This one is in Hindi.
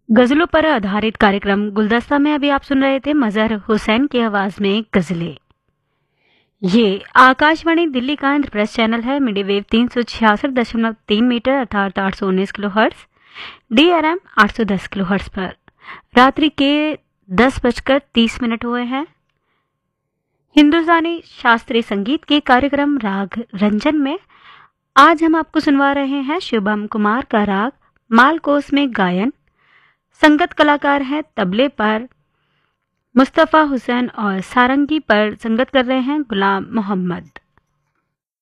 गजलों पर आधारित कार्यक्रम गुलदस्ता में अभी आप सुन रहे थे मजहर हुसैन की आवाज में गजलें। ये आकाशवाणी दिल्ली का इंद्रप्रस्थ चैनल है। मीडियम वेव 366.3 मीटर अर्थात 819 kilo hertz, DRM 810 kilo hertz पर रात्रि के 10:30 हुए हैं। हिंदुस्तानी शास्त्रीय संगीत के कार्यक्रम राग रंजन में आज हम आपको सुनवा रहे हैं शुभम कुमार का राग मालकोस में गायन। संगत कलाकार हैं तबले पर मुस्तफ़ा हुसैन और सारंगी पर संगत कर रहे हैं गुलाम मोहम्मद।